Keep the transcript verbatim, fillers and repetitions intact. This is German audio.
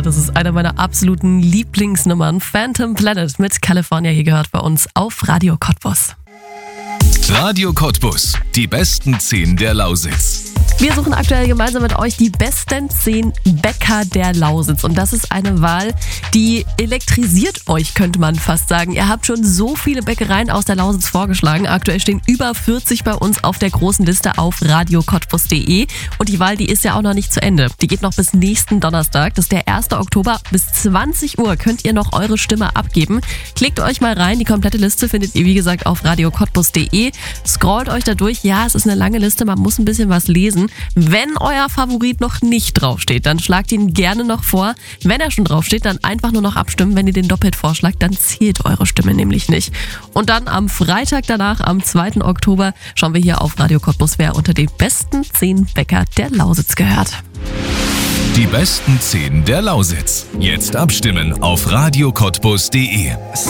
Das ist eine meiner absoluten Lieblingsnummern. Phantom Planet mit California hier gehört bei uns auf Radio Cottbus. Radio Cottbus, die besten zehn der Lausitz. Wir suchen aktuell gemeinsam mit euch die besten zehn Bäcker der Lausitz. Und das ist eine Wahl, die elektrisiert euch, könnte man fast sagen. Ihr habt schon so viele Bäckereien aus der Lausitz vorgeschlagen. Aktuell stehen über vierzig bei uns auf der großen Liste auf radio cottbus punkt de. Und die Wahl, die ist ja auch noch nicht zu Ende. Die geht noch bis nächsten Donnerstag. Das ist der erste Oktober. Bis zwanzig Uhr könnt ihr noch eure Stimme abgeben. Klickt euch mal rein. Die komplette Liste findet ihr, wie gesagt, auf radio cottbus punkt de. Scrollt euch da durch. Ja, es ist eine lange Liste. Man muss ein bisschen was lesen. Wenn euer Favorit noch nicht draufsteht, dann schlagt ihn gerne noch vor. Wenn er schon draufsteht, dann einfach nur noch abstimmen. Wenn ihr den doppelt vorschlagt, dann zählt eure Stimme nämlich nicht. Und dann am Freitag danach, am zweiten Oktober, schauen wir hier auf Radio Cottbus, wer unter den besten zehn Bäcker der Lausitz gehört. Die besten zehn der Lausitz. Jetzt abstimmen auf radio cottbus punkt de.